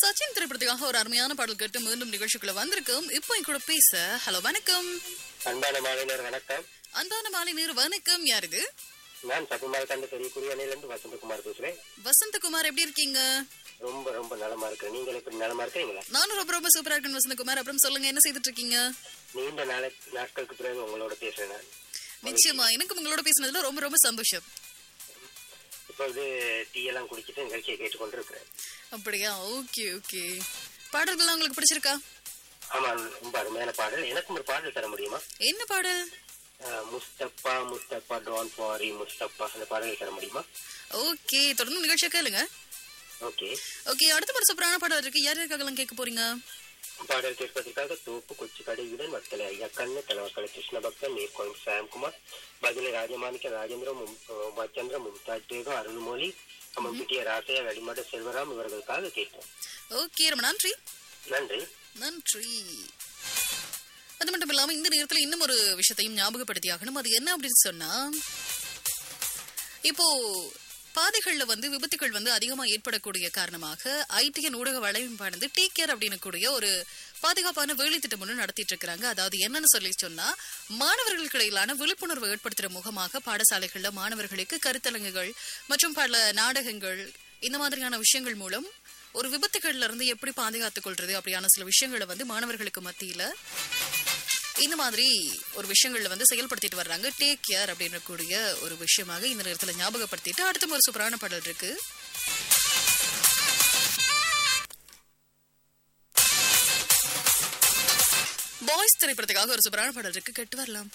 சச்சின் திரைப்படத்துக்காக ஒரு அருமையான பாடல் கேட்டு மீண்டும் நிகழ்ச்சிக்குள்ள வந்திருக்கும். இப்போ என் கூட பேச ஹலோ வணக்கம். அன்பான மாலை நேரம் வணக்கம். அன்பான மாலை நேரம் வணக்கம். யார் இது? நான் சகுமார் கண்டு பெரிய குடியானையிலிருந்து வசந்தகுமார் பேசுறேன். வசந்தகுமார், எப்படி இருக்கீங்க? ரொம்ப ரொம்ப நலமா இருக்கிறேன். நீங்கள் எப்படி நலமா இருக்கீங்களா? நானும் ரொம்ப ரொம்ப சூப்பரா இருக்கேன் வசந்தகுமார். அப்புறம் சொல்லுங்க, என்ன செய்துட்டு இருக்கீங்க? நீண்ட நாட்களுக்கு பிறகு உங்களோட பேசுறேன் நான். நிச்சயமா எனக்கு உங்களோட பேசுனதுல ரொம்ப ரொம்ப சந்தோஷம். இப்பொழுது டீ எல்லாம் குடிச்சிட்டு நிகழ்ச்சியை கேட்டுக்கொண்டிருக்கிறேன். அப்படியா? Okay okay. பாடல்கள்லாம் உங்களுக்கு பிடிச்சிருக்கா? ஆமா, ரொம்ப அருமையான பாடல். எனக்கும் ஒரு பாடல் தர முடியுமா? என்ன பாடல்? முஸ்தப்பா முஸ்தப்பா டோன்ட் வாரி முஸ்தப்பா, அந்த பாடலை தர முடியுமா? ஓகே, தொடர்ந்து நிகழ்ச்சியை கேளுங்க. ஓகே ஓகே, அடுத்த ஒரு சூப்பரான பாடல் இருக்கு. யார் யாருக்காகலாம் கேட்க போறீங்க? பாடல் கேட்பதற்காக தோப்பு கொச்சி கடையுடன் வத்தலை ஐயா கண்ணு தலைவர்களை கிருஷ்ண பக்தன் நீர்கொழும்பு சாம்குமார் பதிலை ராஜமாணிக்க ராஜேந்திரம் உமாச்சந்திரம் மும்தாஜ் பேகம் அருள்மொழி அம்மம்பிட்டிய ராசையா வெளிமட செல்வராம் இவர்களுக்காக கேட்போம். ஓகே, ரொம்ப நன்றி. நன்றி நன்றி. அது மட்டும் இல்லாம இந்த நேரத்துல இன்னும் ஒரு விஷயத்தையும் ஞாபகப்படுத்தி ஆகணும். அது என்ன அப்படின்னு சொன்னா, இப்போ பாதைகள்ல விபத்துகள் அதிகமா ஏற்படக்கூடிய காரணமாக ஐடிஎன் ஊடக வலையமைப்பானது டேக் கேர் அப்படின்னு கூடிய ஒரு பாதுகாப்பான வேலை திட்டம் ஒன்று நடத்திட்டு இருக்கிறாங்க. அதாவது என்னன்னு சொல்லி சொன்னா, மாணவர்களுக்கு இடையிலான விழிப்புணர்வு ஏற்படுத்துற முகமாக பாடசாலைகள்ல மாணவர்களுக்கு கருத்தரங்குகள் மற்றும் பல நாடகங்கள் இந்த மாதிரியான விஷயங்கள் மூலம் ஒரு விபத்துகள்ல இருந்து எப்படி பாதுகாத்துக் கொள்றது அப்படியான சில விஷயங்களை மாணவர்களுக்கு மத்தியில இந்த மாதிரி ஒரு விஷயங்கள்ல செயல்படுத்திட்டு வர்றாங்க. டேக் கேர் அப்படின்னு கூடிய ஒரு விஷயமாக இந்த நேரத்துல ஞாபகப்படுத்திட்டு அடுத்த ஒரு சூப்பரான பாடல் இருக்கு. பாய்ஸ் திரைப்படத்துக்காக ஒரு சூப்பரான பாடல் இருக்கு, கேட்டு வரலாம்.